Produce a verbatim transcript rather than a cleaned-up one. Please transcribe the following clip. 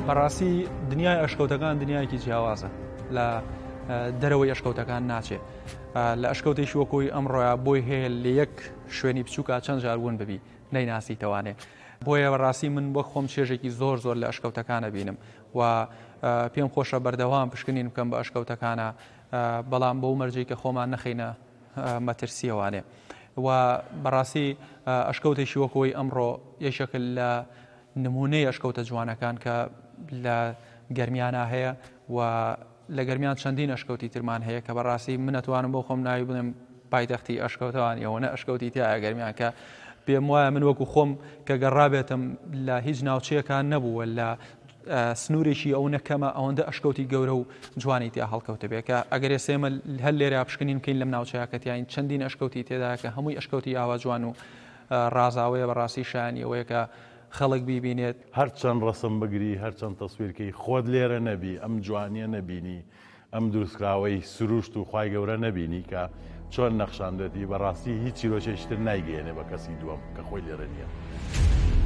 بەڕاستی دنیای ئەشکەوتەکان دنیایەکی جیاوازە لە دەرەوەی ئەشکەوتەکان ناچێت لە ئەشکەوتێکی وەکۆی ئەمڕۆیە بۆی هەیە لە یەک شوێنی بچووکە چەند جاربوون ببی نەیناسیتەوانێ بۆیە بەڕاستی من بۆ خۆم چێژێکی زۆر زۆر لە ئەشکەوتەکانە بینم و پێم خۆشە بەردەوام پشکنین بکەم بە ئەشکەوتەکانە بەڵام بۆ مەرجەی کە خۆمان نەخینە مەترسیەوانێ و بەڕاستی ئەشکەوتێکی وەکۆی ئەمڕۆ یەکێکل لە نمونەی ئەشکەوتە جوانەکان کە لە گەرمیانە هەیە و لە گەرمیان چەندین ئەشکەوتی ترمان هەیە کە بەڕاستی من ئەتوانم بۆ خۆم ناوی بڵێم پایتەختی ئەشکەوتەوان ئێوەنە ئەشکەوتی تایە گەرمیان کە پێم وایە من وەکو خۆم کە گەڕابێتم لە هیچ ناوچەیەکان نەبووە لە سنوورێکی ئەو نەکەمە ئەوەندە ئەشکەوتی گەورە و جوانی تیا هەڵکەوتە بێ کە ئەگەر ئێسێمە هەر لێرە پشکنین بکەین لەم ناوچەیەکەتیان چەندین ئەشکەوتی تێدا کە هەمووی ئەشکەوتی ئاوا جوان و ڕازاوەیە بەڕاستی شایانی ئەوەیە کە خەڵک بیبینێت هەرچەند ڕسم بگری هەرچەند تەسویرکەی خۆت لێرە نەبی ئەم جوانیە نەبینی ئەم دروستکراوەی سروشت و خوای گەورە نەبینی کە چۆن نەخشاندێتی بەڕاستی هیچ چیرۆکێکتر نایگەێنێ بە کەسی دووەم کە خۆی لێرە نییە.